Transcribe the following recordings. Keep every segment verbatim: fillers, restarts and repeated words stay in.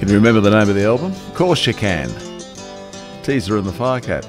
Can you remember the name of the album? Of course you can. Teaser and the Firecat.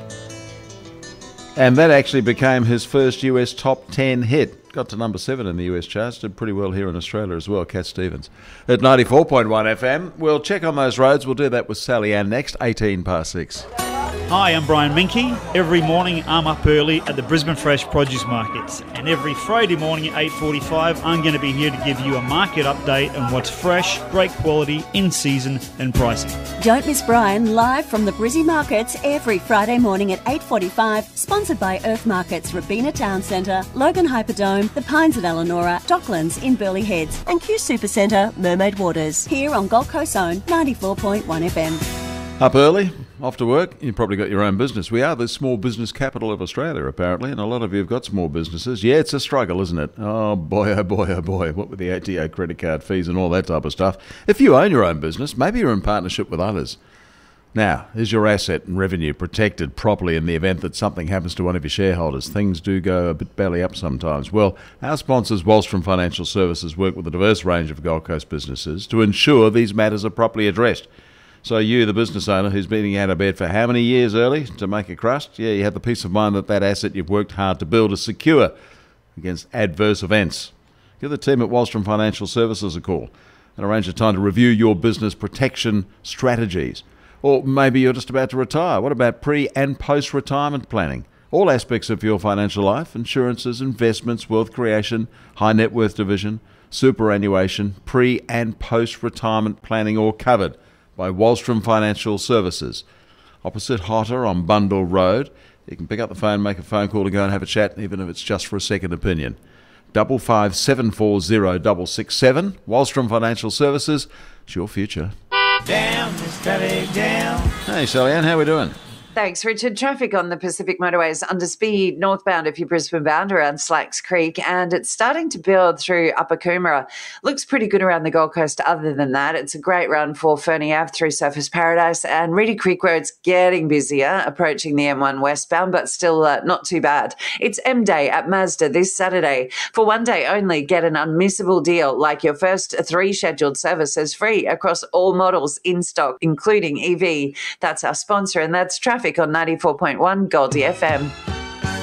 And that actually became his first U S top ten hit. Got to number seven in the U S charts. Did pretty well here in Australia as well, Cat Stevens. At ninety-four point one F M, we'll check on those roads. We'll do that with Sally Ann next, eighteen past six. Hi, I'm Brian Minky. Every morning I'm up early at the Brisbane Fresh Produce Markets, and every Friday morning at eight forty-five I'm going to be here to give you a market update on what's fresh, great quality, in season and pricing. Don't miss Brian live from the Brizzy Markets every Friday morning at eight forty-five, sponsored by Earth Markets, Robina Town Centre, Logan Hyperdome, The Pines at Elanora, Docklands in Burleigh Heads, and Q Super Centre, Mermaid Waters, here on Gold Coast Zone ninety-four point one F M. Up early, off to work. You've probably got your own business. We are the small business capital of Australia, apparently, and a lot of you have got small businesses. Yeah, it's a struggle, isn't it? Oh, boy, oh, boy, oh, boy. What with the A T O credit card fees and all that type of stuff. If you own your own business, maybe you're in partnership with others. Now, is your asset and revenue protected properly in the event that something happens to one of your shareholders? Things do go a bit belly up sometimes. Well, our sponsors, Wallstrom Financial Services, work with a diverse range of Gold Coast businesses to ensure these matters are properly addressed. So you, the business owner who's been out of bed for how many years early to make a crust, yeah, you have the peace of mind that that asset you've worked hard to build is secure against adverse events. Give the team at Wallstrom Financial Services a call and arrange a time to review your business protection strategies. Or maybe you're just about to retire. What about pre- and post-retirement planning? All aspects of your financial life, insurances, investments, wealth creation, high net worth division, superannuation, pre- and post-retirement planning, all covered by Wallstrom Financial Services. Opposite Hotter on Bundle Road. You can pick up the phone, make a phone call to go and have a chat, even if it's just for a second opinion. Double five seven four zero double six seven. Wallstrom Financial Services. It's your future. Down, Miss Valley, down. Hey, Sally Ann, how are we doing? Thanks, Richard. Traffic on the Pacific motorways under speed northbound if you're Brisbane bound around Slacks Creek, and it's starting to build through Upper Coomera. Looks pretty good around the Gold Coast other than that. It's a great run for Fernie Ave through Surfers Paradise, and Reedy Creek Road's getting busier approaching the M one westbound, but still uh, not too bad. It's M-Day at Mazda this Saturday. For one day only, get an unmissable deal like your first three scheduled services free across all models in stock, including E V. That's our sponsor, and that's Traffic on ninety-four point one Goldie F M.